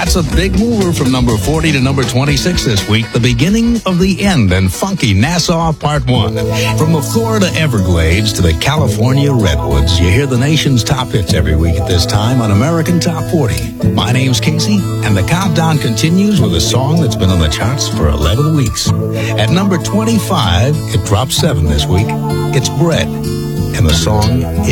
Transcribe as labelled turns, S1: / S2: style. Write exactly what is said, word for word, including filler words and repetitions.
S1: That's a big mover from number forty to number twenty-six this week. The beginning of the end and Funky Nassau Part one. From the Florida Everglades to the California Redwoods, you hear the nation's top hits every week at this time on American Top forty. My name's Casey, and the countdown continues with a song that's been on the charts for eleven weeks. At number twenty-five, it dropped seven this week. It's Bread, and the song